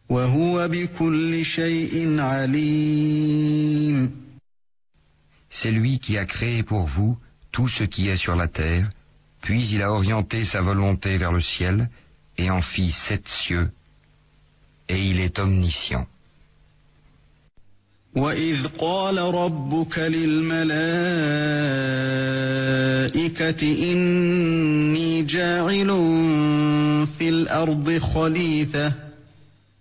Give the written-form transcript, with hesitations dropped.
وهو بكل شيء عليم. C'est lui qui a créé pour vous tout ce qui est sur la terre, puis il a orienté sa volonté vers le ciel et en fit 7 cieux, et il est omniscient. وَإِذْ قَالَ رَبُّكَ لِلْمَلَائِكَةِ إِنِّي جَاعِلٌ فِي الْأَرْضِ خَلِيفَةً